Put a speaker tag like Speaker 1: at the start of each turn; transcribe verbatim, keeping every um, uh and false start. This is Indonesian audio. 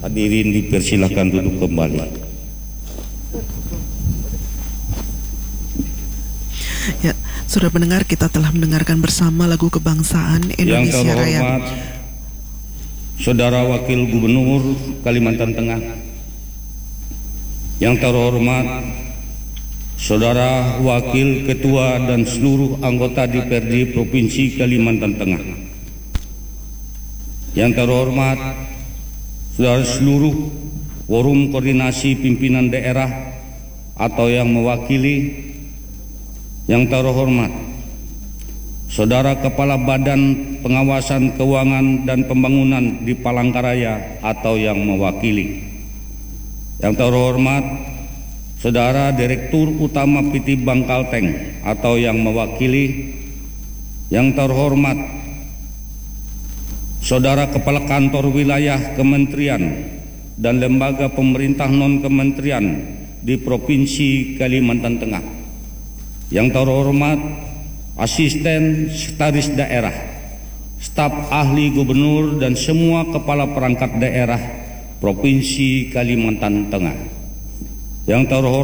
Speaker 1: Hadirin dipersilakan duduk kembali.
Speaker 2: Ya, sudah mendengar, kita telah mendengarkan bersama lagu kebangsaan Indonesia
Speaker 1: Yang
Speaker 2: Raya.
Speaker 1: terhormat Saudara Wakil Gubernur Kalimantan Tengah, yang terhormat Saudara Wakil Ketua dan seluruh anggota D P R D Provinsi Kalimantan Tengah, yang terhormat saudara seluruh forum koordinasi pimpinan daerah atau yang mewakili, yang terhormat saudara Kepala Badan Pengawasan Keuangan dan Pembangunan di Palangkaraya atau yang mewakili, yang terhormat saudara Direktur Utama P T Bangkalteng atau yang mewakili, yang terhormat saudara Kepala Kantor Wilayah Kementerian dan Lembaga Pemerintah Non-Kementerian di Provinsi Kalimantan Tengah, yang terhormat Asisten Sekretaris Daerah, staf ahli gubernur dan semua kepala perangkat daerah Provinsi Kalimantan Tengah, yang terhormat